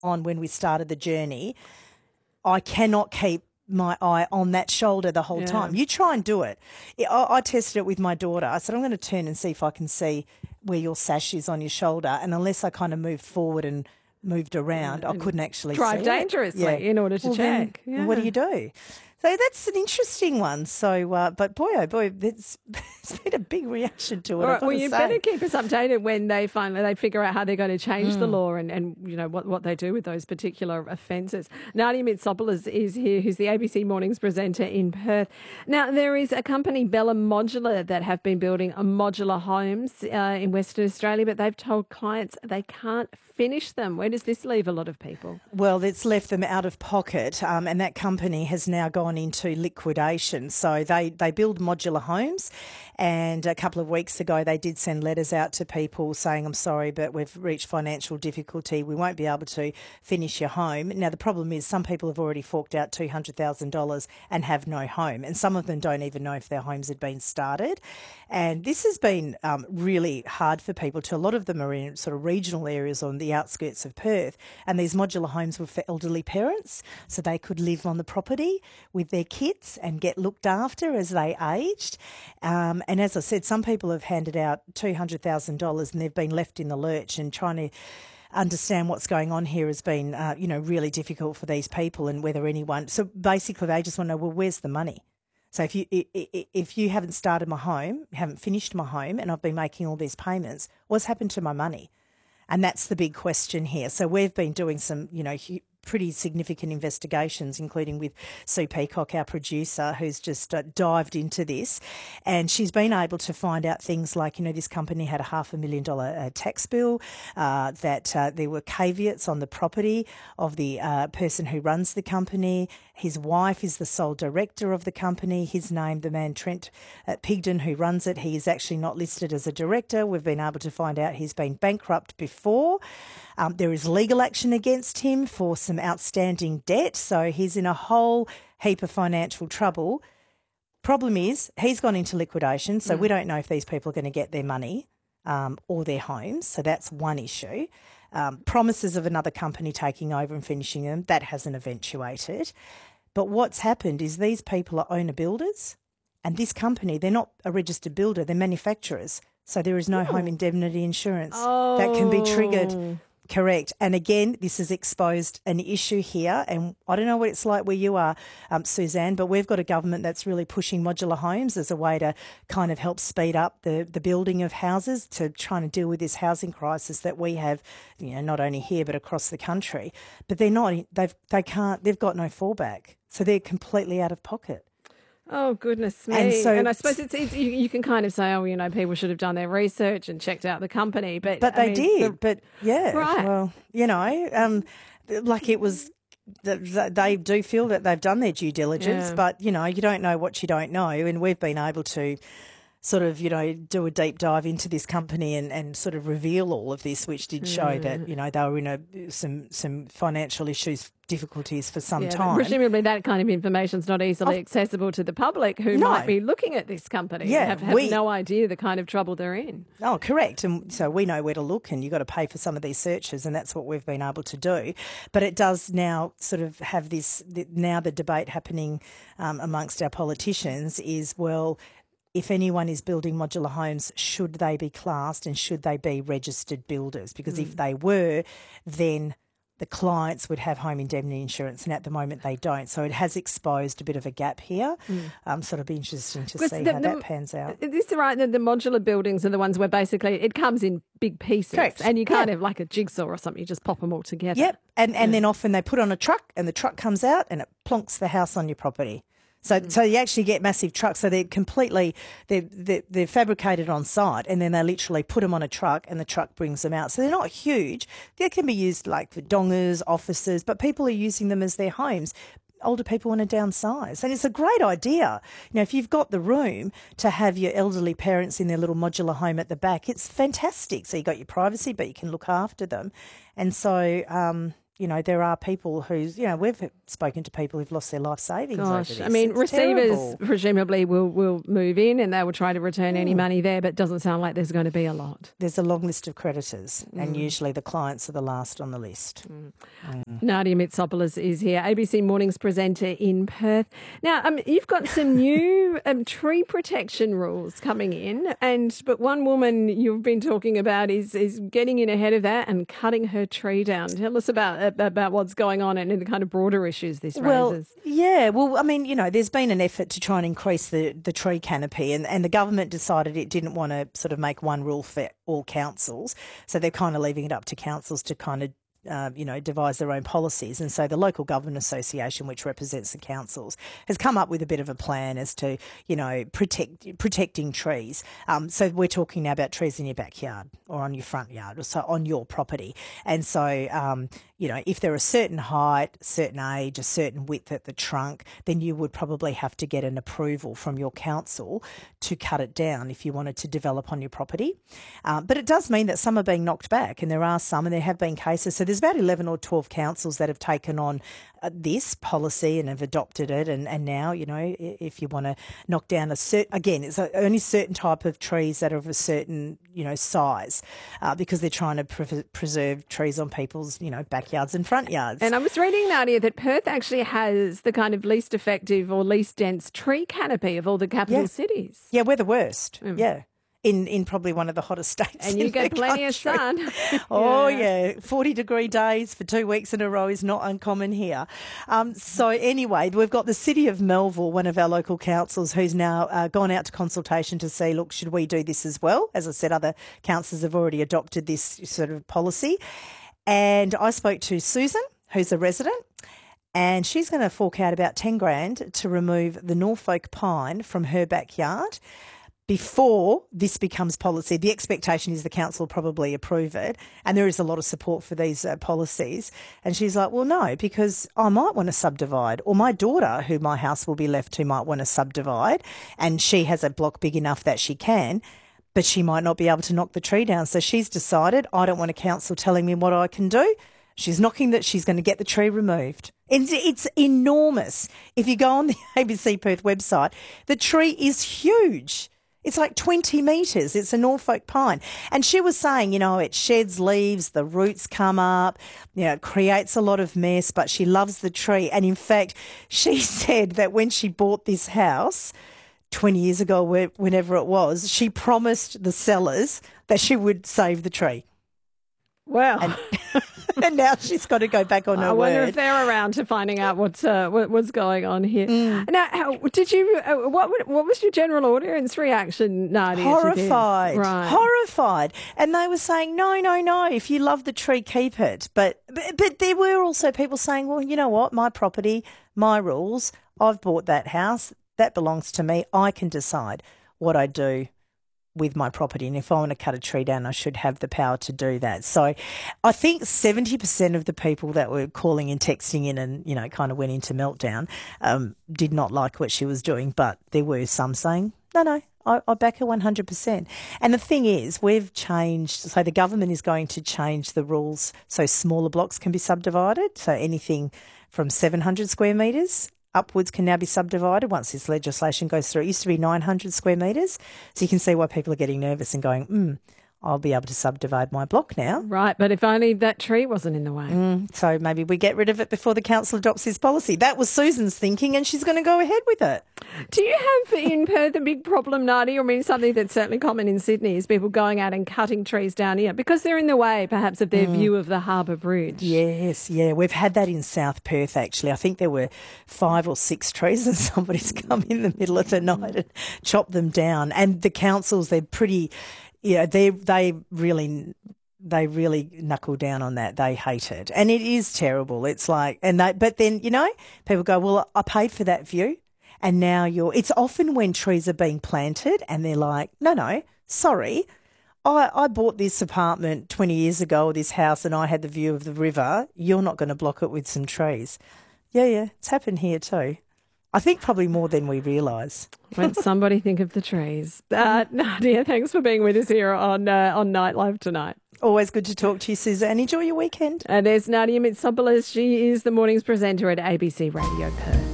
on when we started the journey, I cannot keep my eye on that shoulder the whole time. You try and do it. I tested it with my daughter. I said, I'm going to turn and see if I can see where your sash is on your shoulder. And unless I kind of moved forward and moved around, I couldn't actually drive see dangerously in order to check. What do you do? So that's an interesting one. So, but boy, oh boy, there's been a big reaction to it. All right, well, you better keep us updated when they figure out how they're going to change the law and you know what they do with those particular offences. Nadia Mitsopoulos is here, who's the ABC Mornings presenter in Perth. Now, there is a company, Bella Modular, that have been building modular homes in Western Australia, but they've told clients they can't finish them. Where does this leave a lot of people? Well, it's left them out of pocket, and that company has now gone into liquidation. So they build modular homes, and a couple of weeks ago they did send letters out to people saying, I'm sorry, but we've reached financial difficulty. We won't be able to finish your home. Now, the problem is some people have already forked out $200,000 and have no home, and some of them don't even know if their homes had been started. And this has been really hard for people too. A lot of them are in sort of regional areas on the outskirts of Perth, and these modular homes were for elderly parents, so they could live on the property with their kids and get looked after as they aged. And as I said, some people have handed out $200,000 and they've been left in the lurch, and trying to understand what's going on here has been, really difficult for these people, and whether anyone. So basically, they just want to know, well, where's the money? So if you haven't started my home, haven't finished my home, and I've been making all these payments, what's happened to my money? And that's the big question here. So we've been doing some, pretty significant investigations, including with Sue Peacock, our producer, who's just dived into this. And she's been able to find out things like, this company had a $500,000 tax bill, that there were caveats on the property of the person who runs the company. His wife is the sole director of the company. His name, the man Trent Pigden, who runs it, he is actually not listed as a director. We've been able to find out he's been bankrupt before. There is legal action against him for some outstanding debt, so he's in a whole heap of financial trouble. Problem is, he's gone into liquidation, so we don't know if these people are going to get their money or their homes, so that's one issue. Promises of another company taking over and finishing them, that hasn't eventuated. But what's happened is these people are owner builders, and this company, they're not a registered builder, they're manufacturers, so there is no home indemnity insurance that can be triggered. Correct. And again, this has exposed an issue here. And I don't know what it's like where you are, Suzanne, but we've got a government that's really pushing modular homes as a way to kind of help speed up the building of houses, to trying to deal with this housing crisis that we have, not only here but across the country. But they're not, they've got no fallback. So they're completely out of pocket. Oh, goodness me. And I suppose it's you can kind of say, people should have done their research and checked out the company. But they did. But, yeah. Right. Well, it was, they do feel that they've done their due diligence, but, you don't know what you don't know. And we've been able to sort of, do a deep dive into this company and sort of reveal all of this, which did show that, they were in some financial difficulties for some time. Presumably that kind of information is not easily accessible to the public who might be looking at this company and have no idea the kind of trouble they're in. Oh, correct. And so we know where to look, and you've got to pay for some of these searches, and that's what we've been able to do. But it does now sort of have the debate happening amongst our politicians is, well, if anyone is building modular homes, should they be classed and should they be registered builders? Because if they were, then the clients would have home indemnity insurance, and at the moment they don't. So it has exposed a bit of a gap here. So it'll be interesting to see how that pans out. Is it right that the modular buildings are the ones where basically it comes in big pieces? Correct. And you kind of like a jigsaw or something, you just pop them all together. Yep. And then often they put on a truck, and the truck comes out and it plonks the house on your property. So you actually get massive trucks. So they're they're fabricated on site, and then they literally put them on a truck, and the truck brings them out. So they're not huge. They can be used like for dongers, offices, but people are using them as their homes. Older people want to downsize, and it's a great idea. If you've got the room to have your elderly parents in their little modular home at the back, it's fantastic. So you got your privacy, but you can look after them. And so, there are people who's, we've spoken to people who've lost their life savings over this. I mean, it's receivers terrible. presumably will move in and they will try to return any money there, but it doesn't sound like there's going to be a lot. There's a long list of creditors, and usually the clients are the last on the list. Nadia Mitsopoulos is here, ABC Mornings presenter in Perth. Now, you've got some new tree protection rules coming in, but one woman you've been talking about is getting in ahead of that and cutting her tree down. Tell us about what's going on and the kind of broader issues this raises. There's been an effort to try and increase the tree canopy, and the government decided it didn't want to sort of make one rule for all councils, so they're kind of leaving it up to councils to kind of devise their own policies. And so the Local Government Association, which represents the councils, has come up with a bit of a plan as to, protecting trees. So we're talking now about trees in your backyard or on your front yard, or so on your property. And so, if they're a certain height, certain age, a certain width at the trunk, then you would probably have to get an approval from your council to cut it down if you wanted to develop on your property. But it does mean that some are being knocked back, and there are some, and there have been cases. So there's about 11 or 12 councils that have taken on this policy and have adopted it. And now, if you want to knock down it's only certain type of trees that are of a certain, size, because they're trying to preserve trees on people's, backyards and front yards. And I was reading, Nadia, that Perth actually has the kind of least effective or least dense tree canopy of all the capital cities. Yeah, we're the worst. Yeah. In probably one of the hottest states. And you get plenty of sun. Oh, yeah. 40-degree days for 2 weeks in a row is not uncommon here. So anyway, we've got the City of Melville, one of our local councils, who's now gone out to consultation to see, look, should we do this as well? As I said, other councils have already adopted this sort of policy. And I spoke to Susan, who's a resident, and she's going to fork out about 10 grand to remove the Norfolk pine from her backyard. Before this becomes policy, the expectation is the council will probably approve it, and there is a lot of support for these policies. And she's like, well, no, because I might want to subdivide, or my daughter, who my house will be left to, might want to subdivide, and she has a block big enough that she can, but she might not be able to knock the tree down. So she's decided, I don't want a council telling me what I can do. She's knocking that she's going to get the tree removed. It's enormous. If you go on the ABC Perth website, the tree is huge. It's like 20 metres. It's a Norfolk pine. And she was saying, it sheds leaves, the roots come up, it creates a lot of mess, but she loves the tree. And in fact, she said that when she bought this house 20 years ago, whenever it was, she promised the sellers that she would save the tree. Wow. And now she's got to go back on her word. I wonder if they're around to finding out what's going on here. Now, did you? What was your general audience reaction, Nadia? Horrified, Right. Horrified. And they were saying, no. If you love the tree, keep it. But there were also people saying, well, you know what? My property, my rules. I've bought that house. That belongs to me. I can decide what I do with my property, and if I want to cut a tree down, I should have the power to do that. So I think 70% of the people that were calling and texting in and, kind of went into meltdown did not like what she was doing, but there were some saying, no, I back her 100%. And the thing is, we've changed, so the government is going to change the rules so smaller blocks can be subdivided, so anything from 700 square metres upwards can now be subdivided once this legislation goes through. It used to be 900 square metres. So you can see why people are getting nervous and going, I'll be able to subdivide my block now. Right, but if only that tree wasn't in the way. So maybe we get rid of it before the council adopts this policy. That was Susan's thinking, and she's going to go ahead with it. Do you have in Perth a big problem, Nadia? I mean, something that's certainly common in Sydney is people going out and cutting trees down here because they're in the way, perhaps, of their view of the Harbour Bridge. Yes, yeah. We've had that in South Perth, actually. I think there were 5 or 6 trees and somebody's come in the middle of the night and chopped them down. And the councils, they're pretty... Yeah, they really knuckle down on that. They hate it, and it is terrible. It's like, but then people go, well, I paid for that view, and now it's often when trees are being planted, and they're like, no, sorry, I bought this apartment 20 years ago, or this house, and I had the view of the river. You're not going to block it with some trees. Yeah, it's happened here too. I think probably more than we realise. Won't somebody think of the trees? Nadia, thanks for being with us here on Night Live tonight. Always good to talk to you, Suzanne. Enjoy your weekend. And there's Nadia Mitsopoulos. She is the morning's presenter at ABC Radio Perth.